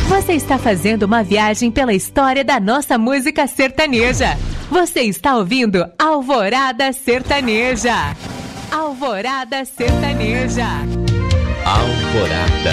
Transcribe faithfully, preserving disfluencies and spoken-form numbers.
Você está fazendo uma viagem pela história da nossa música sertaneja. Você está ouvindo Alvorada Sertaneja. Alvorada Sertaneja. Alvorada.